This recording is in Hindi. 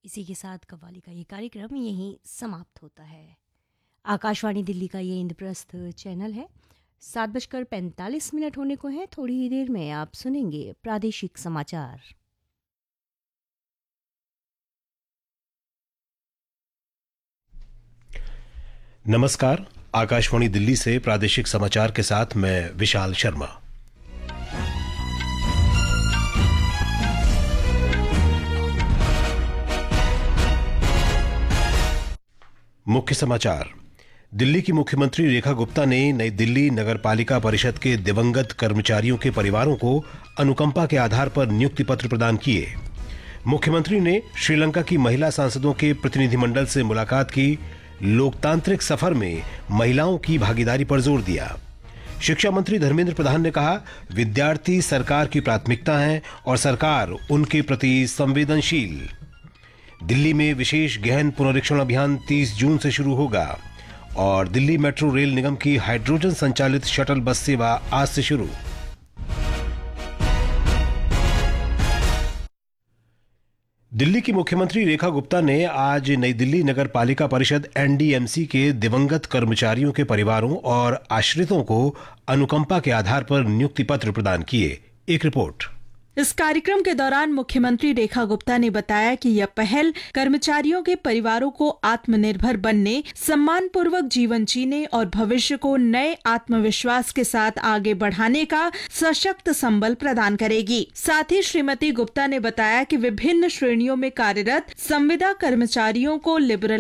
इसी के साथ कव्वाली का ये कार्यक्रम यहीं समाप्त होता है। आकाशवाणी दिल्ली का ये इंद्रप्रस्थ चैनल है। 7:45 होने को हैं। थोड़ी ही देर में आप सुनेंगे प्रादेशिक समाचार। नमस्कार, आकाशवाणी दिल्ली से प्रादेशिक समाचार के साथ मैं विशाल शर्मा। मुख्य समाचार। दिल्ली की मुख्यमंत्री रेखा गुप्ता ने नई दिल्ली नगर पालिका परिषद के दिवंगत कर्मचारियों के परिवारों को अनुकंपा के आधार पर नियुक्ति पत्र प्रदान किए। मुख्यमंत्री ने श्रीलंका की महिला सांसदों के प्रतिनिधिमंडल से मुलाकात की। लोकतांत्रिक सफर में महिलाओं की भागीदारी पर जोर दिया। शिक्षा मंत्री धर्मेंद्र प्रधान ने कहा, विद्यार्थी सरकार की प्राथमिकता हैं और सरकार उनके प्रति संवेदनशील। दिल्ली में विशेष गहन पुनरीक्षण अभियान 30 जून से शुरू होगा और दिल्ली मेट्रो रेल निगम की हाइड्रोजन संचालित शटल बस सेवा आज से शुरू। दिल्ली की मुख्यमंत्री रेखा गुप्ता ने आज नई दिल्ली नगर पालिका परिषद एनडीएमसी के दिवंगत कर्मचारियों के परिवारों और आश्रितों को अनुकंपा के आधार पर नियुक्ति पत्र प्रदान किए। एक रिपोर्ट। इस कार्यक्रम के दौरान मुख्यमंत्री रेखा गुप्ता ने बताया कि यह पहल कर्मचारियों के परिवारों को आत्मनिर्भर बनने, सम्मानपूर्वक जीवन जीने और भविष्य को नए आत्मविश्वास के साथ आगे बढ़ाने का सशक्त संबल प्रदान करेगी। साथ ही श्रीमती गुप्ता ने बताया कि विभिन्न श्रेणियों में कार्यरत संविदा कर्मचारियों को लिबरल